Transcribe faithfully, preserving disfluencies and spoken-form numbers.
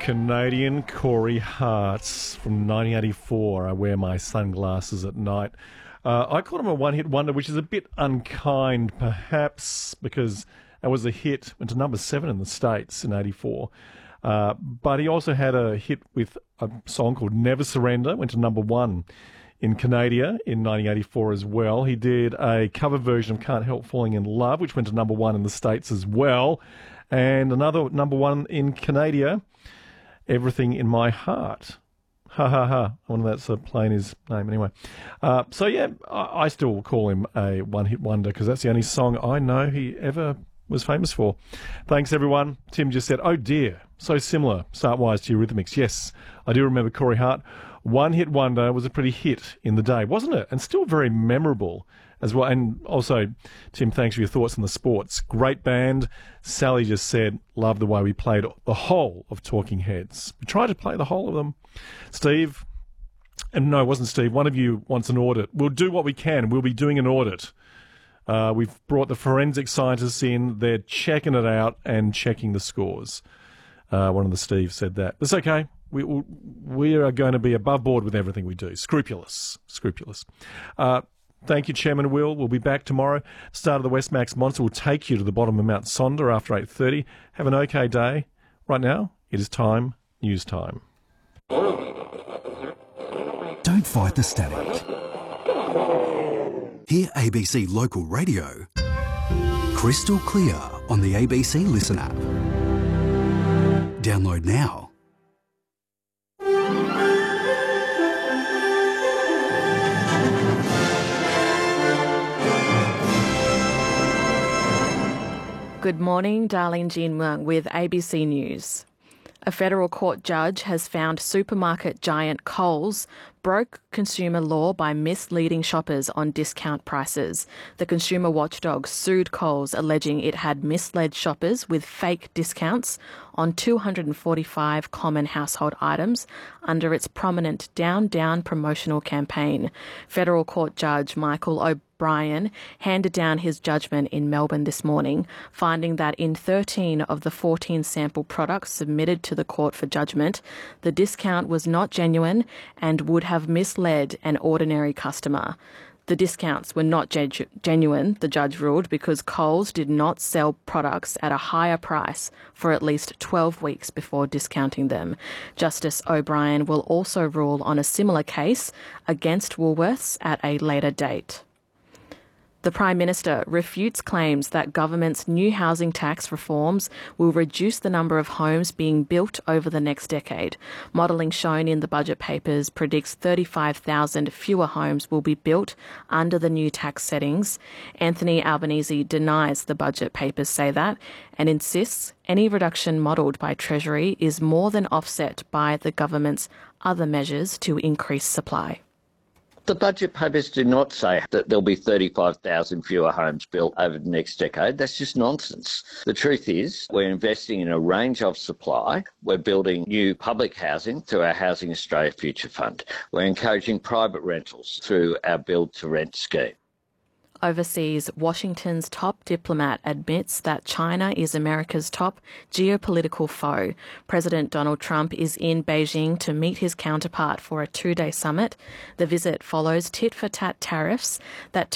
Canadian Corey Hart from nineteen eighty-four. I wear my sunglasses at night. Uh, I called him a one-hit wonder, which is a bit unkind, perhaps, because it was a hit, went to number seven in the States in eighty-four. Uh, but he also had a hit with a song called Never Surrender, went to number one in Canada in nineteen eighty-four as well. He did a cover version of Can't Help Falling in Love, which went to number one in the States as well. And another number one in Canada, Everything in My Heart. Ha ha ha. I wonder if that's uh, playing his name anyway. Uh, so yeah, I, I still call him a one-hit wonder because that's the only song I know he ever was famous for. Thanks everyone. Tim just said, oh dear, so similar start-wise to Eurythmics. Yes, I do remember Corey Hart. One-hit wonder was a pretty hit in the day, wasn't it? And still very memorable as well. And also, Tim, thanks for your thoughts on the sports. Great band. Sally just said, love the way we played the whole of Talking Heads. We tried to play the whole of them. Steve, and no, it wasn't Steve, one of you wants an audit. We'll do what we can. We'll be doing an audit. Uh, we've brought the forensic scientists in. They're checking it out and checking the scores. Uh, one of the Steves said that. That's okay. We we are going to be above board with everything we do. Scrupulous. Scrupulous. Uh, thank you, Chairman Will. We'll be back tomorrow. Start of the Westmax Monster will take you to the bottom of Mount Sonder after eight thirty. Have an okay day. Right now, it is time, news time. Don't fight the static. Hear A B C Local Radio crystal clear on the A B C Listen app. Download now. Good morning, Darlene Jean Mung with A B C News. A federal court judge has found supermarket giant Coles broke consumer law by misleading shoppers on discount prices. The consumer watchdog sued Coles, alleging it had misled shoppers with fake discounts on two hundred forty-five common household items under its prominent Down Down promotional campaign. Federal Court Judge Michael O'Brien handed down his judgment in Melbourne this morning, finding that in thirteen of the fourteen sample products submitted to the court for judgment, the discount was not genuine and would have misled an ordinary customer. The discounts were not genu- genuine, the judge ruled, because Coles did not sell products at a higher price for at least twelve weeks before discounting them. Justice O'Brien will also rule on a similar case against Woolworths at a later date. The Prime Minister refutes claims that government's new housing tax reforms will reduce the number of homes being built over the next decade. Modelling shown in the budget papers predicts thirty-five thousand fewer homes will be built under the new tax settings. Anthony Albanese denies the budget papers say that and insists any reduction modelled by Treasury is more than offset by the government's other measures to increase supply. The budget papers do not say that there'll be thirty-five thousand fewer homes built over the next decade. That's just nonsense. The truth is we're investing in a range of supply. We're building new public housing through our Housing Australia Future Fund. We're encouraging private rentals through our Build to Rent scheme. Overseas, Washington's top diplomat admits that China is America's top geopolitical foe. President Donald Trump is in Beijing to meet his counterpart for a two-day summit. The visit follows tit-for-tat tariffs that